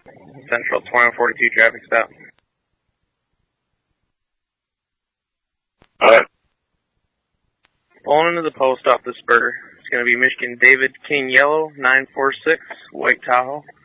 Central 2142 traffic stop. Alright. Pulling into the post off the spur. It's going to be Michigan David King Yellow 946 White Tahoe.